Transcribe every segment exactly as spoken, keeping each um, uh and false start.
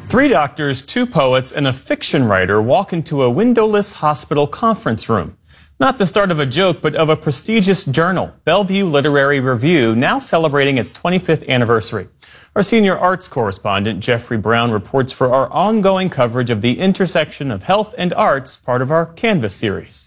Three doctors, two poets, and a fiction writer walk into a windowless hospital conference room. Not the start of a joke, but of a prestigious journal, Bellevue Literary Review, now celebrating its twenty-fifth anniversary. Our senior arts correspondent, Jeffrey Brown, reports for our ongoing coverage of the intersection of health and arts, part of our Canvas series.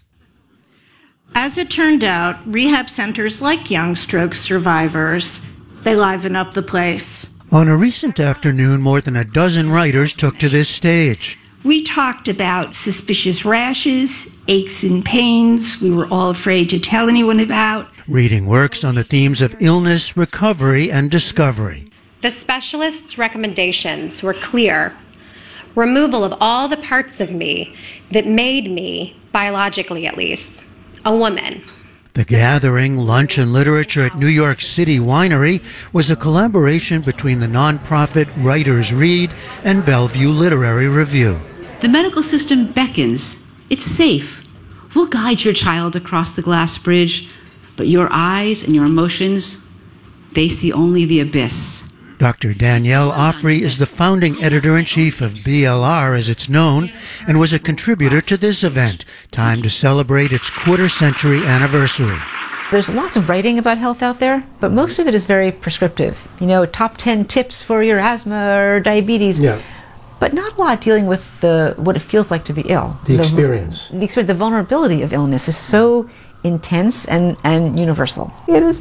As it turned out, rehab centers like Young Stroke survivors, they liven up the place. On a recent afternoon, more than a dozen writers took to this stage. We talked about suspicious rashes, aches and pains we were all afraid to tell anyone about. Reading works on the themes of illness, recovery, and discovery. The specialist's recommendations were clear. Removal of all the parts of me that made me, biologically at least, a woman. The gathering, Lunch and Literature at New York City Winery, was a collaboration between the nonprofit Writers Read and Bellevue Literary Review. The medical system beckons. It's safe. We'll guide your child across the glass bridge, but your eyes and your emotions, they see only the abyss. Doctor Danielle Offrey is the founding editor-in-chief of B L R, as it's known, and was a contributor to this event, timed to celebrate its quarter-century anniversary. There's lots of writing about health out there, but most of it is very prescriptive. You know, top ten tips for your asthma or diabetes. Yeah. But not a lot dealing with the what it feels like to be ill. The experience. The, the experience, the vulnerability of illness is so intense and, and universal.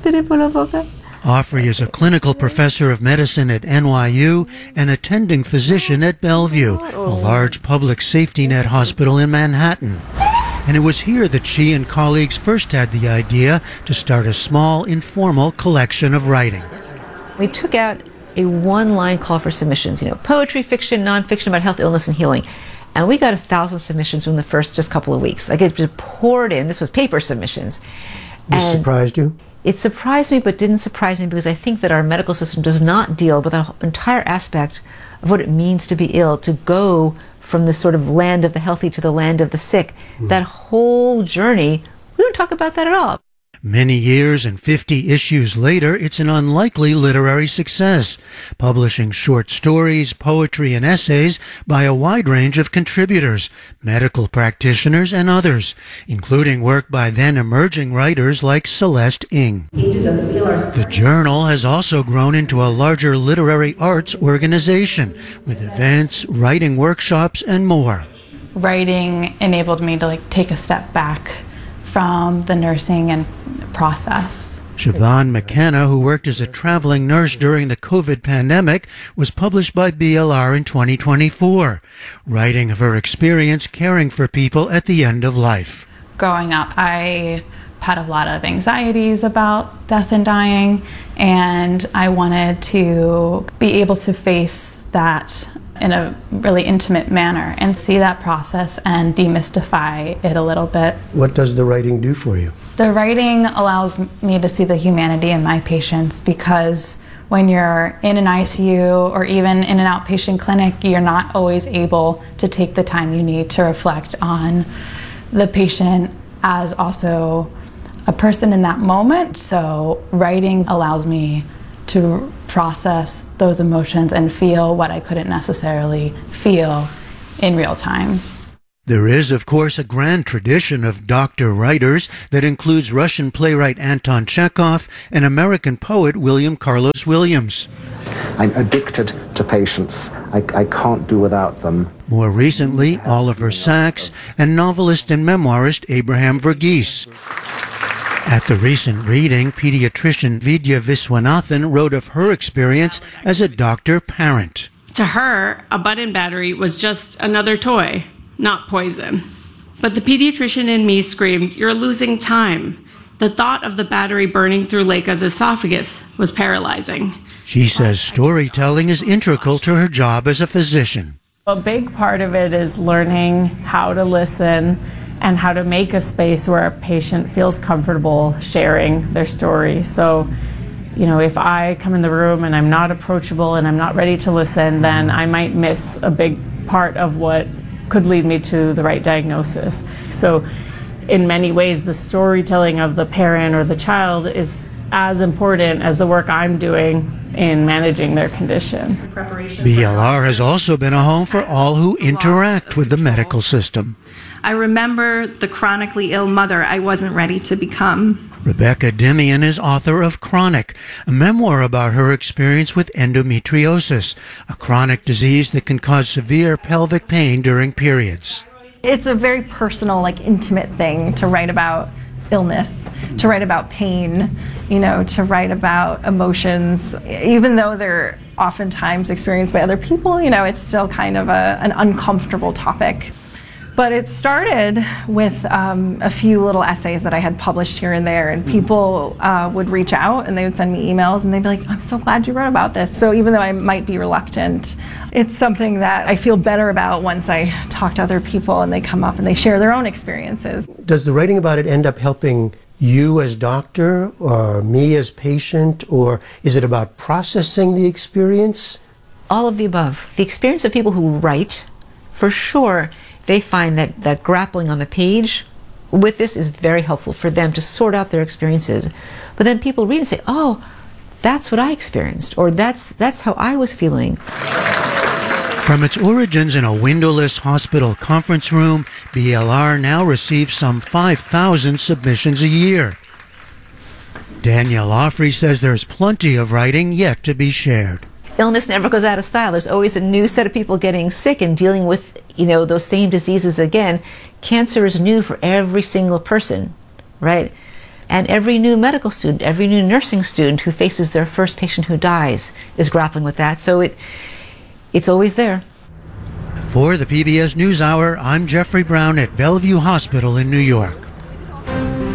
Offrey is a clinical professor of medicine at N Y U and attending physician at Bellevue, a large public safety net hospital in Manhattan. And it was here that she and colleagues first had the idea to start a small, informal collection of writing. We took out a one-line call for submissions, you know, poetry, fiction, nonfiction about health, illness, and healing. And we got a thousand submissions in the first just couple of weeks. Like, it just poured in. This was paper submissions. This and surprised you? It surprised me, but didn't surprise me because I think that our medical system does not deal with the entire aspect of what it means to be ill, to go from the sort of land of the healthy to the land of the sick. Mm. That whole journey, we don't talk about that at all. Many years and fifty issues later, it's an unlikely literary success, publishing short stories, poetry, and essays by a wide range of contributors, medical practitioners, and others, including work by then-emerging writers like Celeste Ng. The journal has also grown into a larger literary arts organization, with events, writing workshops, and more. Writing enabled me to like take a step back from the nursing and process. Siobhan McKenna, who worked as a traveling nurse during the COVID pandemic, was published by B L R in twenty twenty-four, writing of her experience caring for people at the end of life. Growing up, I had a lot of anxieties about death and dying, and I wanted to be able to face that in a really intimate manner and see that process and demystify it a little bit. What does the writing do for you? The writing allows me to see the humanity in my patients, because when you're in an I C U or even in an outpatient clinic, you're not always able to take the time you need to reflect on the patient as also a person in that moment. So writing allows me to process those emotions and feel what I couldn't necessarily feel in real time. There is, of course, a grand tradition of doctor writers that includes Russian playwright Anton Chekhov and American poet William Carlos Williams. I'm addicted to patients. I, I can't do without them. More recently, Oliver Sacks and novelist and memoirist Abraham Verghese. At the recent reading, pediatrician Vidya Viswanathan wrote of her experience as a doctor-parent. To her, a button battery was just another toy, not poison. But the pediatrician in me screamed, "You're losing time." The thought of the battery burning through Leica's esophagus was paralyzing. She says storytelling is integral to her job as a physician. A big part of it is learning how to listen and how to make a space where a patient feels comfortable sharing their story. So, you know, if I come in the room and I'm not approachable and I'm not ready to listen, then I might miss a big part of what could lead me to the right diagnosis. So in many ways, the storytelling of the parent or the child is as important as the work I'm doing in managing their condition. B L R has also been a home for all who interact with the medical system. I remember the chronically ill mother I wasn't ready to become. Rebecca Demian is author of Chronic, a memoir about her experience with endometriosis, a chronic disease that can cause severe pelvic pain during periods. It's a very personal, like intimate thing to write about illness, to write about pain, you know, to write about emotions. Even though they're oftentimes experienced by other people, you know, it's still kind of a, an uncomfortable topic. But it started with um, a few little essays that I had published here and there, and people uh, would reach out and they would send me emails and they'd be like, I'm so glad you wrote about this. So even though I might be reluctant, it's something that I feel better about once I talk to other people and they come up and they share their own experiences. Does the writing about it end up helping you as doctor or me as patient, or is it about processing the experience? All of the above. The experience of people who write, for sure, they find that, that grappling on the page with this is very helpful for them to sort out their experiences. But then people read and say, oh, that's what I experienced, or that's, that's how I was feeling. From its origins in a windowless hospital conference room, B L R now receives some five thousand submissions a year. Danielle Offrey says there's plenty of writing yet to be shared. Illness never goes out of style. There's always a new set of people getting sick and dealing with, you know, those same diseases again. Cancer is new for every single person, right? And every new medical student, every new nursing student who faces their first patient who dies is grappling with that. So it, it's always there. For the P B S NewsHour, I'm Jeffrey Brown at Bellevue Hospital in New York.